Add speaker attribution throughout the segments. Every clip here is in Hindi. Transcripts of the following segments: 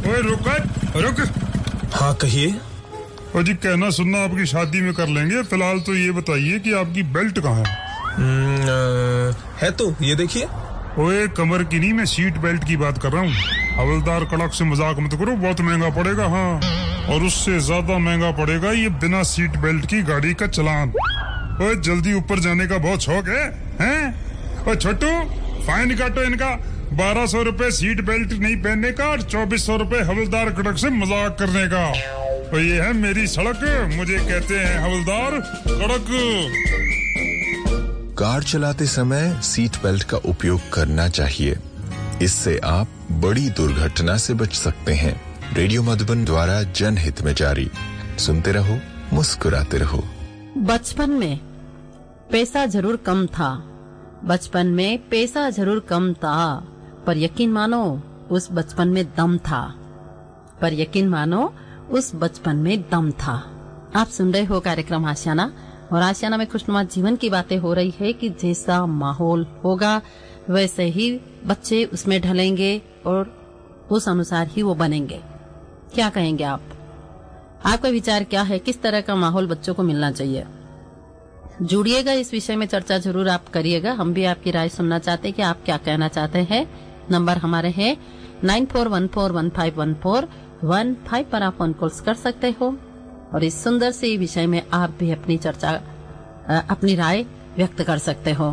Speaker 1: ओए रुक रुक।
Speaker 2: हाँ कहिए।
Speaker 1: और जी कहना सुनना आपकी शादी में कर लेंगे, फिलहाल तो ये बताइए कि आपकी बेल्ट कहाँ है?
Speaker 2: है तो ये देखिए।
Speaker 1: ओए कमर की नहीं, मैं सीट बेल्ट की बात कर रहा हूँ। हवलदार कड़क से मजाक मत करो, बहुत महंगा पड़ेगा। हाँ, और उससे ज्यादा महंगा पड़ेगा ये बिना सीट बेल्ट की गाड़ी का चलान। ओए जल्दी ऊपर जाने का बहुत शौक है, हैं? ओए छोटू, फाइन काटो इनका 1200 रुपए सीट बेल्ट नहीं पहनने का और 2400 रुपए हवलदार कड़क से मजाक करने का। और ये है मेरी सड़क, मुझे कहते हैं हवलदार कड़क।
Speaker 3: कार चलाते समय सीट बेल्ट का उपयोग करना चाहिए, इससे आप बड़ी दुर्घटना से बच सकते हैं। रेडियो मधुबन द्वारा जनहित में जारी। सुनते रहो, मुस्कुराते रहो।
Speaker 4: बचपन में पैसा जरूर कम था, बचपन में पैसा जरूर कम था, पर यकीन मानो उस बचपन में दम था, पर यकीन मानो उस बचपन में दम था। आप सुन रहे हो कार्यक्रम आशियाना, और आशियाना में खुशनुमा जीवन की बातें हो रही है कि जैसा माहौल होगा वैसे ही बच्चे उसमें ढलेंगे और उस अनुसार ही वो बनेंगे। क्या कहेंगे आप? आपका विचार क्या है? किस तरह का माहौल बच्चों को मिलना चाहिए? जुड़िएगा, इस विषय में चर्चा जरूर आप करिएगा। हम भी आपकी राय सुनना चाहते हैं कि आप क्या कहना चाहते हैं। नंबर हमारे हैं 9414151415 पर आप फोन कॉल्स कर सकते हो और इस सुंदर से विषय में आप भी अपनी चर्चा, अपनी राय व्यक्त कर सकते हो।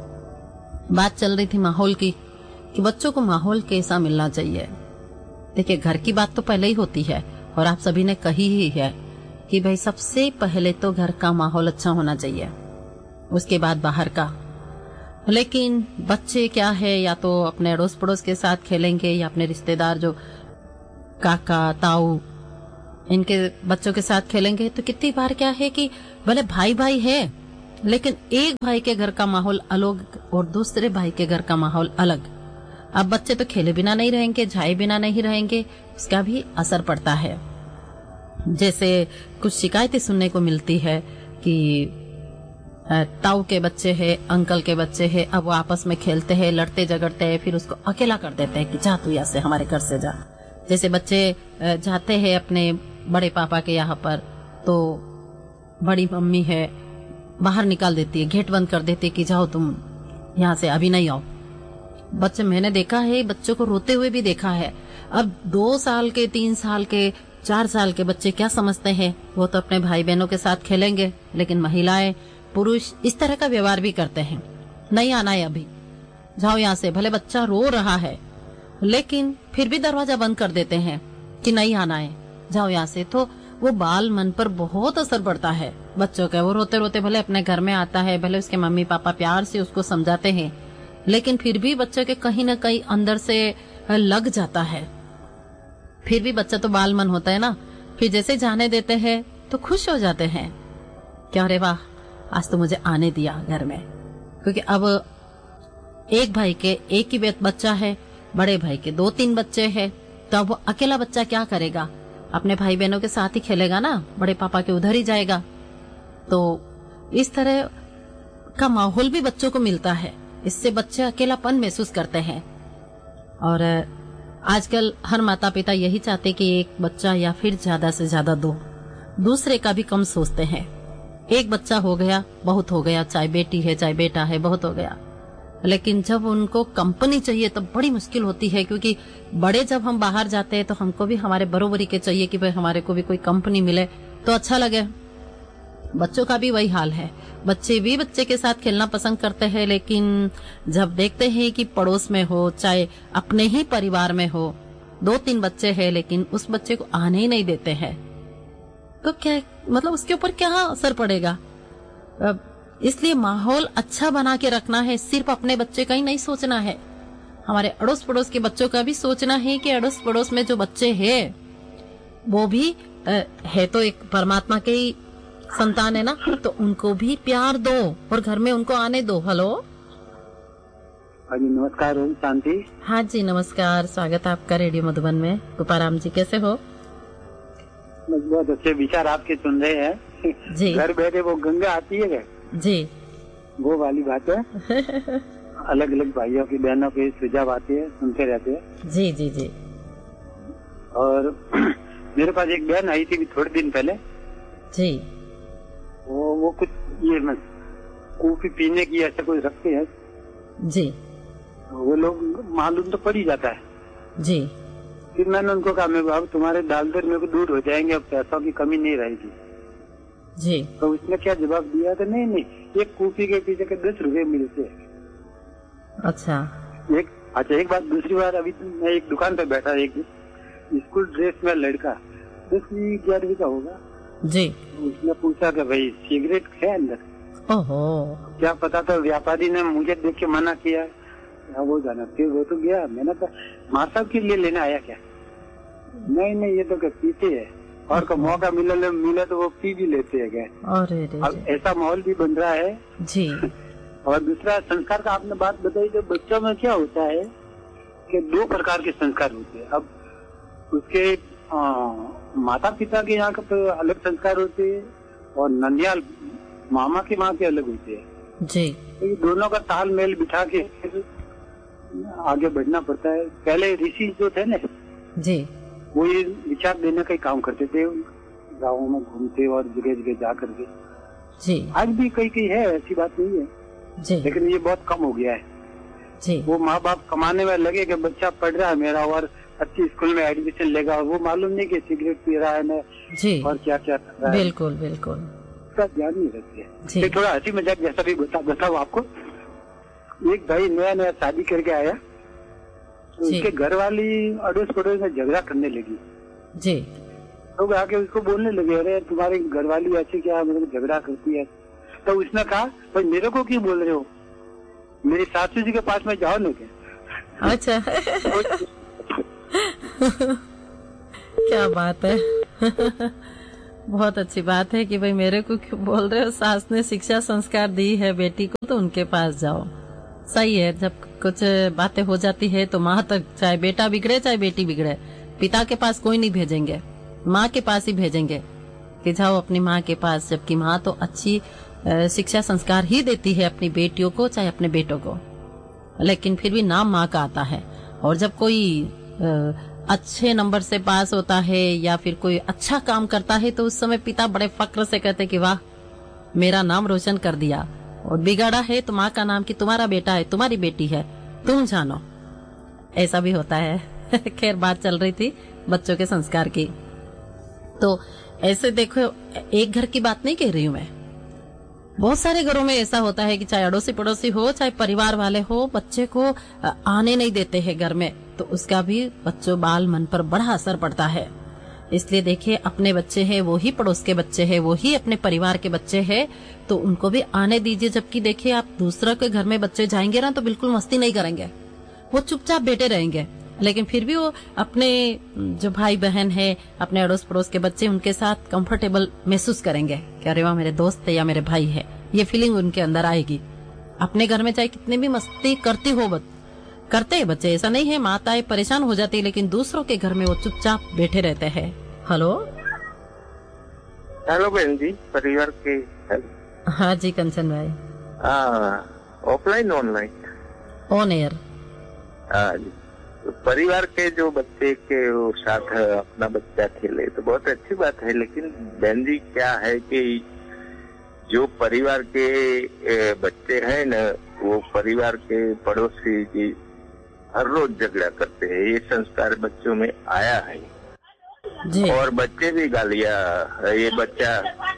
Speaker 4: बात चल रही थी माहौल की कि बच्चों को माहौल कैसा मिलना चाहिए। देखिए, घर की बात तो पहले ही होती है और आप सभी ने कही ही है कि भाई सबसे पहले तो घर का माहौल अच्छा होना चाहिए, उसके बाद बाहर का। लेकिन बच्चे क्या है, या तो अपने अड़ोस पड़ोस के साथ खेलेंगे या अपने रिश्तेदार जो काका ताऊ इनके बच्चों के साथ खेलेंगे। तो कितनी बार क्या है कि भले भाई भाई है, लेकिन एक भाई के घर का माहौल अलग और दूसरे भाई के घर का माहौल अलग। अब बच्चे तो खेले बिना नहीं रहेंगे, झाए बिना नहीं रहेंगे, उसका भी असर पड़ता है। जैसे कुछ शिकायतें सुनने को मिलती है कि ताऊ के बच्चे हैं, अंकल के बच्चे हैं, अब वो आपस में खेलते हैं, लड़ते झगड़ते हैं, फिर उसको अकेला कर देते हैं कि जा तू यहाँ से, हमारे घर से जा। जैसे बच्चे जाते हैं अपने बड़े पापा के यहाँ पर, तो बड़ी मम्मी है बाहर निकाल देती है, गेट बंद कर देती है कि जाओ तुम यहाँ से, अभी नहीं आओ। बच्चे, मैंने देखा है बच्चों को रोते हुए भी देखा है। अब 2 साल के, 3 साल के, 4 साल के बच्चे क्या समझते हैं, वो तो अपने भाई बहनों के साथ खेलेंगे। लेकिन महिलाएं, पुरुष इस तरह का व्यवहार भी करते हैं, नहीं आना है अभी, जाओ यहाँ से। भले बच्चा रो रहा है लेकिन फिर भी दरवाजा बंद कर देते हैं कि नहीं आना है, जाओ यहाँ से। तो वो बाल मन पर बहुत असर पड़ता है बच्चों का। वो रोते रोते भले अपने घर में आता है, भले उसके मम्मी पापा प्यार से उसको समझाते हैं, लेकिन फिर भी बच्चों के कहीं न कहीं अंदर से लग जाता है। फिर भी बच्चा तो बाल मन होता है ना, फिर जैसे जाने देते हैं तो खुश हो जाते हैं, क्या अरे वाह आज तो मुझे आने दिया घर में। क्योंकि अब एक भाई के एक ही बच्चा है, बड़े भाई के 2-3 बच्चे हैं, तो अब वो अकेला बच्चा क्या करेगा? अपने भाई बहनों के साथ ही खेलेगा ना, बड़े पापा के उधर ही जाएगा। तो इस तरह का माहौल भी बच्चों को मिलता है, इससे बच्चे अकेलापन महसूस करते हैं। और आजकल हर माता पिता यही चाहते कि एक बच्चा या फिर ज्यादा से ज्यादा 2, दूसरे का भी कम सोचते हैं। एक बच्चा हो गया बहुत हो गया, चाहे बेटी है चाहे बेटा है, बहुत हो गया। लेकिन जब उनको कंपनी चाहिए तो बड़ी मुश्किल होती है, क्योंकि बड़े जब हम बाहर जाते हैं तो हमको भी हमारे बरोबरी के चाहिए कि भाई हमारे को भी कोई कंपनी मिले तो अच्छा लगे। बच्चों का भी वही हाल है, बच्चे भी बच्चे के साथ खेलना पसंद करते हैं, लेकिन जब देखते हैं कि पड़ोस में हो चाहे अपने ही परिवार में हो, 2-3 बच्चे हैं लेकिन उस बच्चे को आने ही नहीं देते हैं, तो क्या मतलब उसके ऊपर क्या असर पड़ेगा? इसलिए माहौल अच्छा बना के रखना है, सिर्फ अपने बच्चे का ही नहीं सोचना है, हमारे अड़ोस पड़ोस के बच्चों का भी सोचना है कि अड़ोस पड़ोस में जो बच्चे हैं वो भी है तो एक परमात्मा के ही संतान है ना, तो उनको भी प्यार दो और घर में उनको आने दो। हेलो,
Speaker 5: हाँ जी नमस्कार। ओम शांति।
Speaker 4: हाँ जी नमस्कार, स्वागत है आपका रेडियो मधुबन में। गोपाराम जी कैसे हो?
Speaker 5: बहुत अच्छे विचार आपके सुन रहे हैं जी। घर बैठे वो गंगा आती है क्या
Speaker 4: जी,
Speaker 5: वो वाली बात है। अलग अलग भाइयों की बहनों के सुझाव आते हैं, सुनते रहते हैं।
Speaker 4: जी जी जी।
Speaker 5: और मेरे पास एक बहन आई थी थोड़े दिन पहले
Speaker 4: जी।
Speaker 5: वो कुछ ये कॉफी पीने की ऐसा कोई रखते हैं
Speaker 4: जी।
Speaker 5: वो लोग मालूम तो पड़ ही जाता है
Speaker 4: जी।
Speaker 5: फिर मैंने उनको कहा मेरे को अब तुम्हारे दाल दर मेरे को दूर हो जाएंगे, अब पैसों की कमी नहीं रहेगी
Speaker 4: जी।
Speaker 5: तो उसने क्या जवाब दिया कि नहीं एक कॉफी के पीछे के 10 रुपए मिलते हैं।
Speaker 4: अच्छा
Speaker 5: एक बात। दूसरी बार अभी मैं एक दुकान पे बैठा, एक स्कूल ड्रेस में लड़का 10वीं 11वीं का होगा
Speaker 4: जी।
Speaker 5: उसने पूछा कि भाई सिगरेट है अंदर?
Speaker 4: ओहो।
Speaker 5: क्या पता था व्यापारी ने मुझे देख के मना किया, वो जाना। फिर वो तो गया, मैंने कहा माँ साहब के लिए लेने आया क्या? नहीं ये तो क्या पीते है, और का मौका मिला तो वो पी भी लेते है क्या। अब ऐसा माहौल भी बन रहा है
Speaker 4: जी।
Speaker 5: और दूसरा संस्कार का आपने बात बताई, तो बच्चों में क्या होता है कि 2 प्रकार के संस्कार होते हैं। अब उसके माता पिता के यहाँ पे अलग संस्कार होते हैं और ननियाल मामा की माँ के अलग होते हैं
Speaker 4: जी।
Speaker 5: तो ये दोनों का तालमेल बिठा के आगे बढ़ना पड़ता है। पहले ऋषि जो थे ना
Speaker 4: जी,
Speaker 5: वो ये विचार देने का ही काम करते थे, गाँवों में घूमते और जगह जगह जा करके
Speaker 4: जी।
Speaker 5: आज भी कई है, ऐसी बात नहीं है
Speaker 4: जी।
Speaker 5: लेकिन ये बहुत कम हो गया है
Speaker 4: जी।
Speaker 5: वो माँ बाप कमाने में लगे कि बच्चा पढ़ रहा है मेरा और अच्छी स्कूल में एडमिशन लेगा, वो मालूम नहीं कि सिगरेट पी रहा है ना
Speaker 4: जी
Speaker 5: और क्या क्या कर रहा है।
Speaker 4: बिल्कुल बिल्कुल,
Speaker 5: उसका ध्यान नहीं रखते हैं। थोड़ा हंसी मजाक जैसा भी बताओ आपको। एक भाई नया शादी करके आया तो उसके घर वाली अड़ोस पड़ोस में झगड़ा करने लगी
Speaker 4: जी।
Speaker 5: लोग आके उसको बोलने लगे, अरे तुम्हारी घरवाली ऐसी क्या मेरे को झगड़ा करती है। तो उसने कहा भाई मेरे को क्यों बोल रहे हो, मेरी सासू जी के पास में जाओ ना क्या।
Speaker 4: अच्छा क्या बात है बहुत अच्छी बात है कि भाई मेरे को क्यों बोल रहे हो, सास ने शिक्षा संस्कार दी है बेटी को तो उनके पास जाओ। सही है, जब कुछ बातें हो जाती है तो माँ तक, चाहे बेटा बिगड़े चाहे बेटी बिगड़े, पिता के पास कोई नहीं भेजेंगे, माँ के पास ही भेजेंगे कि जाओ अपनी माँ के पास। जबकि माँ तो अच्छी शिक्षा संस्कार ही देती है अपनी बेटियों को चाहे अपने बेटों को, लेकिन फिर भी नाम माँ का आता है। और जब कोई अच्छे नंबर से पास होता है या फिर कोई अच्छा काम करता है तो उस समय पिता बड़े फक्र से कहते कि वाह मेरा नाम रोशन कर दिया। और बिगाड़ा है तो माँ का नाम कि तुम्हारा बेटा है, तुम्हारी बेटी है, तुम जानो। ऐसा भी होता है खैर बात चल रही थी बच्चों के संस्कार की, तो ऐसे देखो एक घर की बात नहीं कह रही हूँ मैं, बहुत सारे घरों में ऐसा होता है कि चाहे अड़ोसी पड़ोसी हो चाहे परिवार वाले हो, बच्चे को आने नहीं देते हैं घर में, तो उसका भी बच्चों बाल मन पर बड़ा असर पड़ता है। इसलिए देखिए अपने बच्चे हैं वो ही पड़ोस के बच्चे हैं, वो ही अपने परिवार के बच्चे हैं, तो उनको भी आने दीजिए। जबकि देखिए आप दूसरा के घर में बच्चे जाएंगे ना तो बिल्कुल मस्ती नहीं करेंगे, वो चुपचाप बैठे रहेंगे, लेकिन फिर भी वो अपने जो भाई बहन है, अपने अड़ोस पड़ोस के बच्चे, उनके साथ कंफर्टेबल महसूस करेंगे कि अरे वाह मेरे दोस्त है या मेरे भाई है, ये फीलिंग उनके अंदर आएगी। अपने घर में चाहे कितने भी मस्ती करते हैं बच्चे, ऐसा नहीं है, माताएं परेशान हो जाती है, लेकिन दूसरों के घर में वो चुपचाप बैठे रहते हैं। हेलो
Speaker 6: बहन जी, परिवार के
Speaker 4: हाँ जी कंचन भाई,
Speaker 6: ऑफलाइन ऑनलाइन
Speaker 4: ऑन एयर।
Speaker 6: तो परिवार के जो बच्चे के वो साथ अपना बच्चा खेले तो बहुत अच्छी बात है, लेकिन बहन जी क्या है कि जो परिवार के बच्चे हैं न, वो परिवार के पड़ोसी जी हर रोज झगड़ा करते हैं, ये संस्कार बच्चों में आया है जी। और बच्चे भी गालियां, ये बच्चा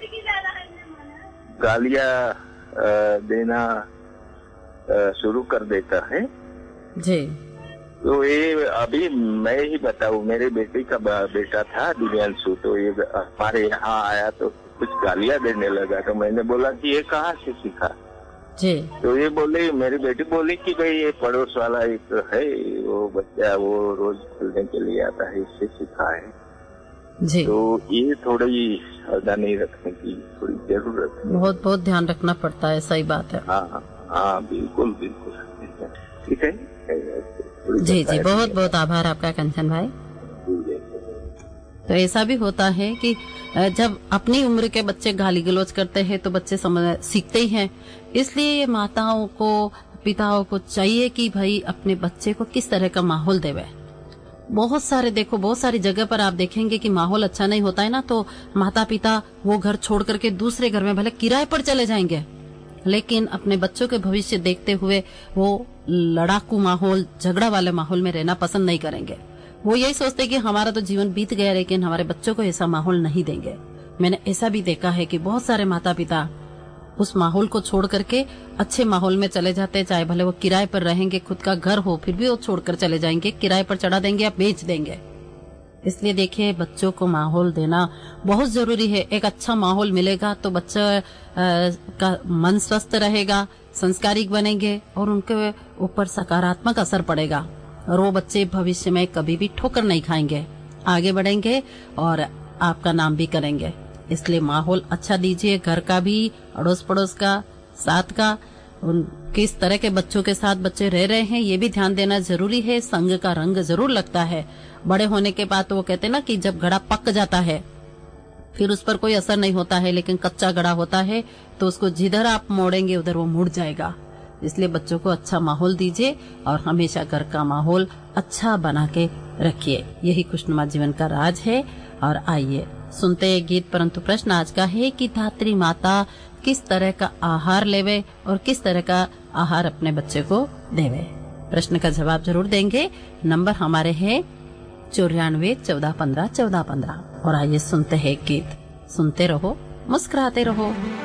Speaker 6: गालियां देना शुरू कर देता है
Speaker 4: जी।
Speaker 6: तो ये अभी मैं ही बताऊं, मेरे बेटे का बेटा था दिव्यांशु, तो ये हमारे यहाँ आया तो कुछ गालियां देने लगा, तो मैंने बोला कि ये कहाँ से सीखा
Speaker 4: जी। तो
Speaker 6: ये बोले, मेरी बेटी बोली कि भाई ये पड़ोस वाला एक है वो बच्चा, वो रोज खेलने के लिए आता है, इससे सीखा है
Speaker 4: जी। तो
Speaker 6: ये थोड़ी सावधानी रखने की थोड़ी जरूरत है, बहुत
Speaker 4: बहुत ध्यान रखना पड़ता है। सही बात है।
Speaker 6: हाँ बिल्कुल बिल्कुल ठीक है
Speaker 4: जी जी। बहुत बहुत आभार आपका कंचन भाई। तो ऐसा भी होता है कि जब अपनी उम्र के बच्चे गाली गलौज करते हैं तो बच्चे सीखते ही हैं। इसलिए ये माताओं को, पिताओं को चाहिए कि भाई अपने बच्चे को किस तरह का माहौल देवे, बहुत सारी जगह पर आप देखेंगे कि माहौल अच्छा नहीं होता है ना, तो माता पिता वो घर छोड़ करके दूसरे घर में भले किराए पर चले जाएंगे, लेकिन अपने बच्चों के भविष्य देखते हुए वो लड़ाकू माहौल, झगड़ा वाले माहौल में रहना पसंद नहीं करेंगे। वो यही सोचते कि हमारा तो जीवन बीत गया, लेकिन हमारे बच्चों को ऐसा माहौल नहीं देंगे। मैंने ऐसा भी देखा है कि बहुत सारे माता पिता उस माहौल को छोड़ करके अच्छे माहौल में चले जाते हैं, चाहे भले वो किराए पर रहेंगे, खुद का घर हो फिर भी वो छोड़कर चले जाएंगे, किराए पर चढ़ा देंगे या बेच देंगे। इसलिए देखिए, बच्चों को माहौल देना बहुत जरूरी है। एक अच्छा माहौल मिलेगा तो बच्चा का मन स्वस्थ रहेगा, संस्कारिक बनेंगे और उनके ऊपर सकारात्मक असर पड़ेगा, और वो बच्चे भविष्य में कभी भी ठोकर नहीं खाएंगे, आगे बढ़ेंगे और आपका नाम भी करेंगे। इसलिए माहौल अच्छा दीजिए, घर का भी, अड़ोस पड़ोस का, साथ का। किस तरह के बच्चों के साथ बच्चे रह रहे हैं ये भी ध्यान देना जरूरी है। संग का रंग जरूर लगता है। बड़े होने के बाद तो वो कहते हैं ना कि जब घड़ा पक जाता है फिर उस पर कोई असर नहीं होता है, लेकिन कच्चा घड़ा होता है तो उसको जिधर आप मोड़ेंगे उधर वो मुड़ जाएगा। इसलिए बच्चों को अच्छा माहौल दीजिए और हमेशा घर का माहौल अच्छा बना के रखिए। यही खुशनुमा जीवन का राज है। और आइए सुनते हैं गीत। परंतु प्रश्न आज का है कि धात्री माता किस तरह का आहार लेवे और किस तरह का आहार अपने बच्चे को देवे। प्रश्न का जवाब जरूर देंगे। नंबर हमारे है 94 14 15 14 15। और आइए सुनते हैं गीत। सुनते रहो, मुस्कुराते रहो।